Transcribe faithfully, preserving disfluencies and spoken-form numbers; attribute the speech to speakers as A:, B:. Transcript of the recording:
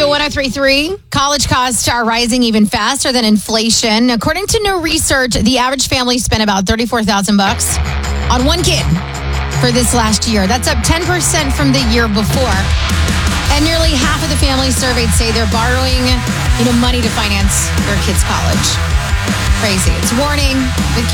A: Mojo one oh three point three. College costs are rising even faster than inflation. According to new research, the average family spent about thirty-four thousand bucks on one kid for this last year. That's up ten percent from the year before. And nearly half of the families surveyed say they're borrowing, you know, money to finance their kids' college. Crazy. It's Warning with